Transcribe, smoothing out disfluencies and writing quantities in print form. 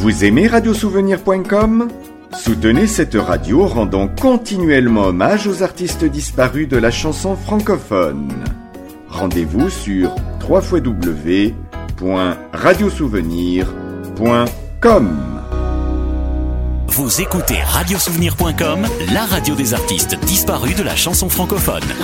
Vous aimez radiosouvenir.com ? Soutenez cette radio rendant continuellement hommage aux artistes disparus de la chanson francophone. Rendez-vous sur www.radiosouvenir.com. Vous écoutez radiosouvenir.com, la radio des artistes disparus de la chanson francophone.